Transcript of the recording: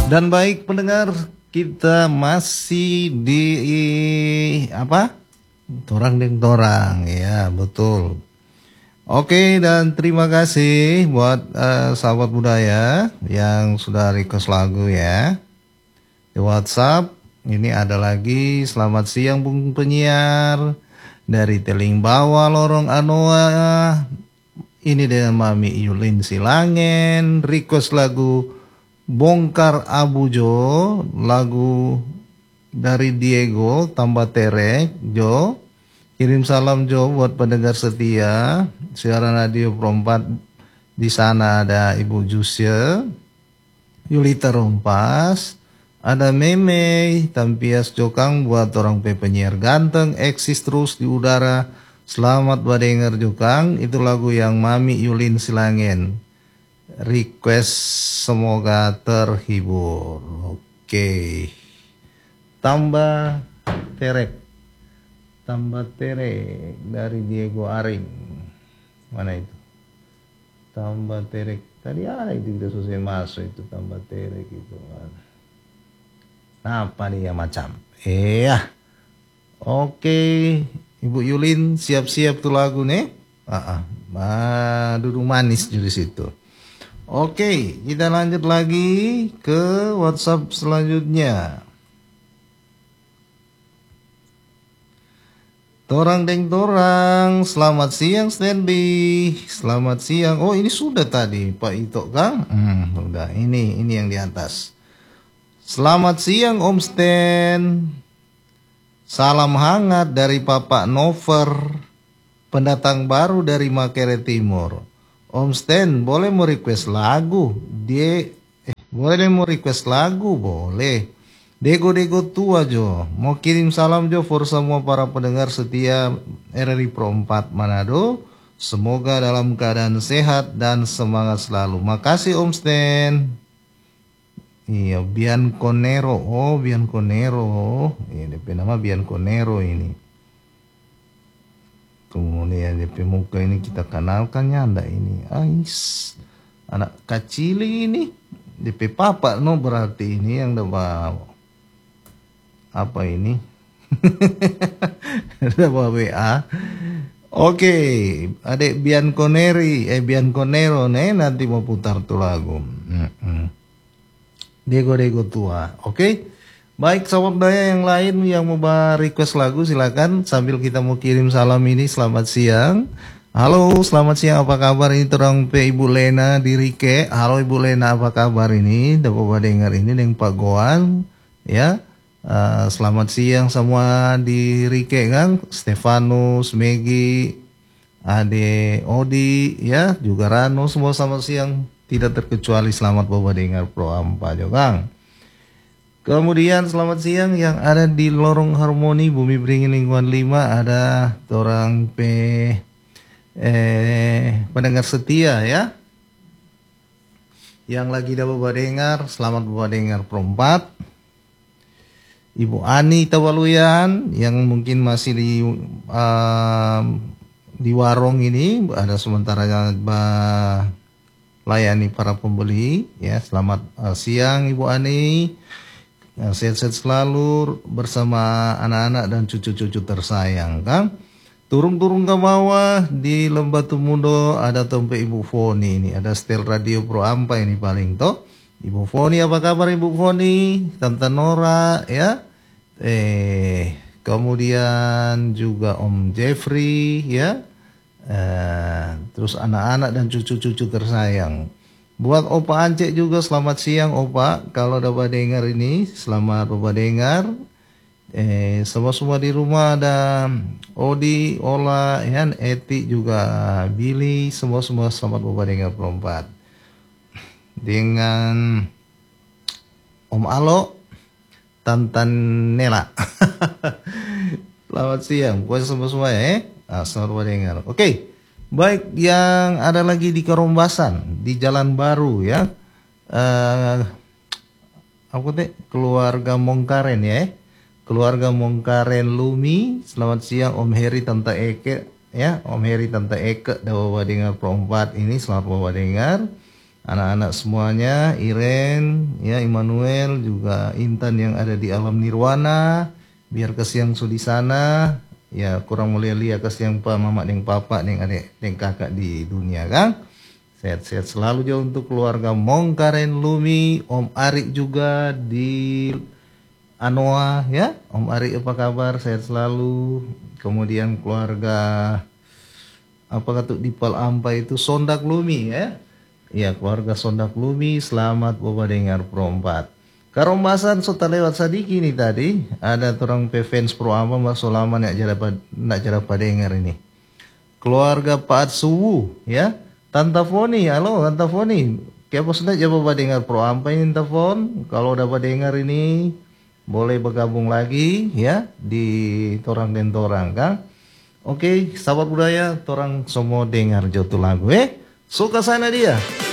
Dan baik pendengar, kita masih di apa? Torang deng torang, ya betul. Oke, dan terima kasih buat sahabat budaya yang sudah request lagu ya di WhatsApp. Ini ada lagi, selamat siang Bung Penyiar dari Teling Bawah Lorong Anoa. Ini dengan Mami Yulin Silangen, request lagu Bongkar Abu Jo, lagu dari Diego tambah Terek Jo. Kirim salam Jo buat pendengar setia siaran radio Pro 4. Di sana ada Ibu Jusya, Yulita Rompas, ada Meme Tampias Jokang buat orang penyiar ganteng eksis terus di udara. Selamat badengar Jokang, itu lagu yang Mami Yulin Silangen request, semoga terhibur. Oke. Tambah Terek dari Diego Aring. Mana itu? Tambah Terek. Tadi ada itu kita selesai masuk itu tambah Terek itu. Apa nih ya macam? Oke. Ibu Yulin siap-siap tuh lagu nih. Duduk manis di situ. Oke, kita lanjut lagi ke WhatsApp selanjutnya. Torang deng torang, selamat siang Stanley. Selamat siang. Oh, ini sudah tadi Pak Ito Kang. Sudah. Ini yang di atas. Selamat siang Om Stan. Salam hangat dari Papa Nover, pendatang baru dari Makere Timur. Om Stan, boleh mau request lagu? Boleh mau request lagu? Boleh. Dego tua Jo. Mau kirim salam Jo for semua para pendengar setia RRI Pro 4 Manado. Semoga dalam keadaan sehat dan semangat selalu. Makasih Om Stan. Iya, Bianconero. Oh, Bianconero. Iya, DP nama Bianconero ini. Kemudian DP muka ini kita kenalkan nyanda ini. Anak kecil ini. DP papa no berarti ini yang dapat apa ini? Dapat WA. Oke, adek Bianconero nih nanti mau putar tuh lagu. Dego tua. Oke. Baik sahabat daya yang lain yang mau request lagu silakan sambil kita mau kirim salam ini. Selamat siang. Halo, selamat siang, apa kabar? Ini terang pe Ibu Lena di Rike. Halo Ibu Lena, apa kabar ini? Dapat dengar ini dengan Pak Goan ya. Selamat siang semua di Rike Kang. Stefanus, Megi, Ade Odi ya, juga Rano, semua selamat siang. Tidak terkecuali selamat bawa dengar Pro 4 juga Kang. Kemudian selamat siang yang ada di Lorong Harmoni Bumi Beringin Lingkungan 5, ada orang pendengar setia ya. Yang lagi dapat dengar, selamat bawa dengar Pro 4. Ibu Ani Tawaluyan yang mungkin masih di warung ini, ada sementara layani para pembeli ya. Selamat siang Ibu Ani. Sehat-sehat selalu bersama anak-anak dan cucu-cucu tersayang Kang. Turun-turun ke bawah di Lembatu Mundo ada tempe Ibu Foni ini. Ada setel radio Pro Ampa ini paling toh. Ibu Foni, apa kabar Ibu Foni? Tante Nora ya. Kemudian juga Om Jeffrey ya. Terus anak-anak dan cucu-cucu tersayang. Buat Opa Ance juga selamat siang Opa. Kalau dapat dengar ini, selamat Opa dengar. Semua di rumah ada Odi, Ola, ya, Eti juga Billy, semua selamat Opa dengar Pro 4. Dengan Om Alo, Tantan Nela. Selamat siang buat semua ya. Selamat Opa dengar. Oke. Baik, yang ada lagi di Kerombasan, di Jalan Baru ya. Keluarga Mongkaren ya. Keluarga Mongkaren Lumi, selamat siang Om Heri Tante Eke ya. Om Heri Tante Eke dawa dengar Pro 4 ini, selamat bawa dengar. anak-anak semuanya, Iren, ya Immanuel, juga Intan yang ada di alam nirwana, biar kesiang su di sana, ya kurang mulia lia kesiang pa mama deng papa deng adik deng kakak di dunia kan. Sehat-sehat selalu jauh untuk keluarga Mongkaren Lumi, Om Arik juga di Anoa ya. Om Arik apa kabar? Sehat selalu. Kemudian keluarga apa kata Dipal Ampa itu Sondak Lumi ya. Ya keluarga Sondak Lumi selamat bawa dengar perompat. Karombasan sudah lewat sadiki nih tadi. Ada orang fans pro apa mas lama nak jara dengar ini. Keluarga Pak Suwu ya. Tante Foni, halo Tante Foni. Kayak sudah coba dengar pro apa ini Tante Fon. Kalau dapat dengar ini boleh bergabung lagi ya di Torang dan Torang kan. Oke, sahabat budaya, torang semua dengar jatuh lagu suka sana dia.